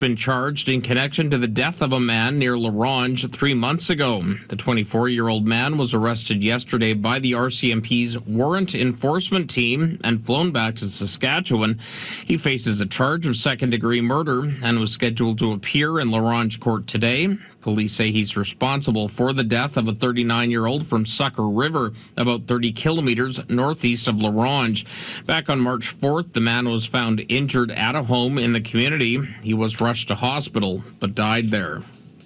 Been charged in connection to the death of a man near La Ronge 3 months ago. The 24-year-old man was arrested yesterday by the RCMP's warrant enforcement team and flown back to Saskatchewan. He faces a charge of second-degree murder and was scheduled to appear in La Ronge court today. Police say he's responsible for the death of a 39-year-old from Sucker River, about 30 kilometers northeast of La Ronge. Back on March 4th, the man was found injured at a home in the community. He was rushed to hospital, but died there.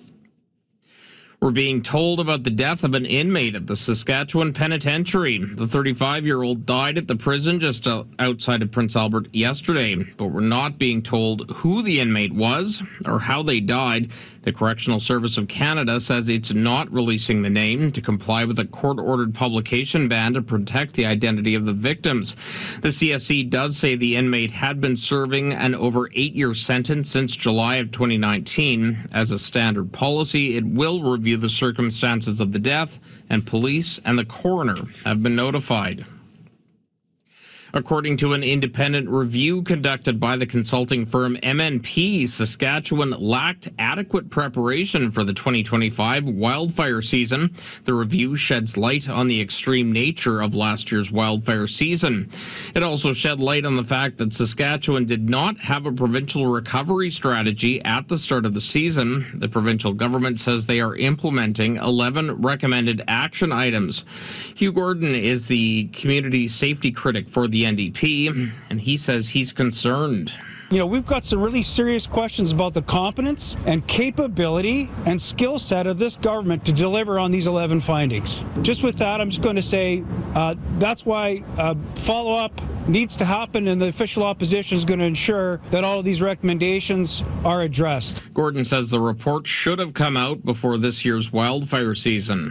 We're being told about the death of an inmate at the Saskatchewan Penitentiary. The 35-year-old died at the prison just outside of Prince Albert yesterday, but we're not being told who the inmate was or how they died. The Correctional Service of Canada says it's not releasing the name to comply with a court-ordered publication ban to protect the identity of the victims. The CSC does say the inmate had been serving an over 8-year sentence since July of 2019. As a standard policy, it will review the circumstances of the death, and police and the coroner have been notified. According to an independent review conducted by the consulting firm MNP, Saskatchewan lacked adequate preparation for the 2025 wildfire season. The review sheds light on the extreme nature of last year's wildfire season. It also shed light on the fact that Saskatchewan did not have a provincial recovery strategy at the start of the season. The provincial government says they are implementing 11 recommended action items. Hugh Gordon is the community safety critic for the NDP, and he says he's concerned. You know, we've got some really serious questions about the competence and capability and skill set of this government to deliver on these 11 findings. Just with that, I'm just going to say that's why follow-up needs to happen, and the official opposition is going to ensure that all of these recommendations are addressed. Gordon says the report should have come out before this year's wildfire season.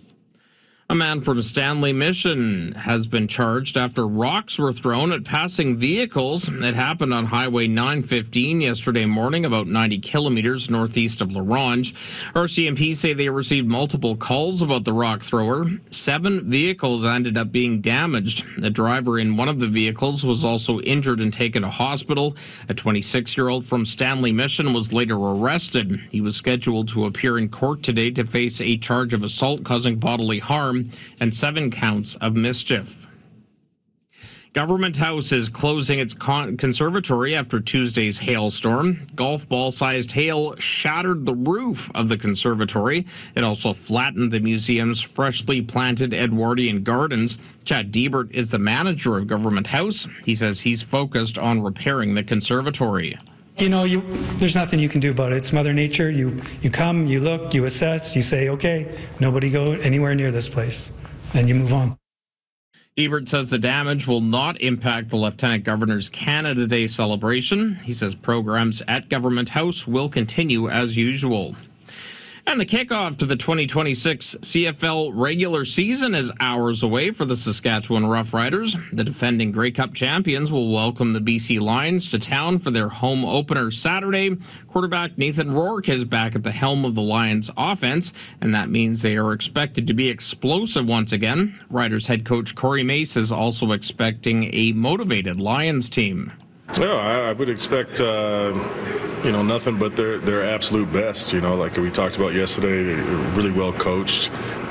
A man from Stanley Mission has been charged after rocks were thrown at passing vehicles. It happened on Highway 915 yesterday morning, about 90 kilometers northeast of La Ronge. RCMP say they received multiple calls about the rock thrower. 7 vehicles ended up being damaged. The driver in one of the vehicles was also injured and taken to hospital. A 26-year-old from Stanley Mission was later arrested. He was scheduled to appear in court today to face a charge of assault causing bodily harm and 7 counts of mischief. Government House is closing its conservatory after Tuesday's hailstorm. Golf ball-sized hail shattered the roof of the conservatory. It also flattened the museum's freshly planted Edwardian gardens. Chad Diebert is the manager of Government House. He says he's focused on repairing the conservatory. You know, there's nothing you can do about it. It's Mother Nature. You come, you look, you assess, you say, okay, nobody go anywhere near this place, and you move on. Ebert says the damage will not impact the Lieutenant Governor's Canada Day celebration. He says programs at Government House will continue as usual. And the kickoff to the 2026 CFL regular season is hours away for the Saskatchewan Roughriders. The defending Grey Cup champions will welcome the BC Lions to town for their home opener Saturday. Quarterback Nathan Rourke is back at the helm of the Lions offense, and that means they are expected to be explosive once again. Riders head coach Corey Mace is also expecting a motivated Lions team. Yeah, I would expect, nothing but their absolute best. Like we talked about yesterday, they're really well coached.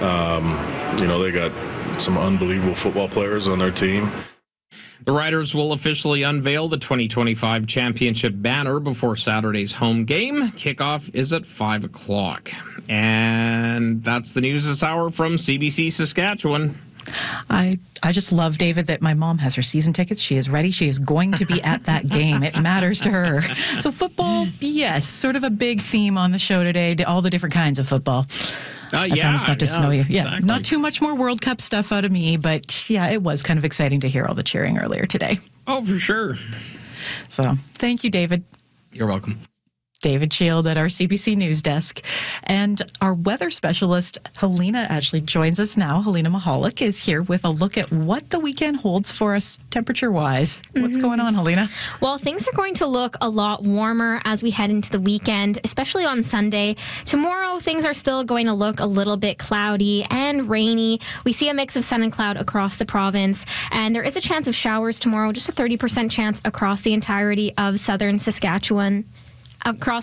They got some unbelievable football players on their team. The Riders will officially unveil the 2025 championship banner before Saturday's home game. Kickoff is at 5 o'clock. And that's the news this hour from CBC Saskatchewan. I just love, David, that my mom has her season tickets. She is ready. She is going to be at that game. It matters to her. So football, yes, sort of a big theme on the show today, all the different kinds of football. I promise not to snow you. Yeah, exactly. Not too much more World Cup stuff out of me, but yeah, it was kind of exciting to hear all the cheering earlier today. Oh, for sure. So thank you, David. You're welcome. David Shield at our CBC News Desk. And our weather specialist, Helena, actually joins us now. Helena Mahalik is here with a look at what the weekend holds for us temperature-wise. What's going on, Helena? Well, things are going to look a lot warmer as we head into the weekend, especially on Sunday. Tomorrow, things are still going to look a little bit cloudy and rainy. We see a mix of sun and cloud across the province, and there is a chance of showers tomorrow, just a 30% chance across the entirety of southern Saskatchewan. Across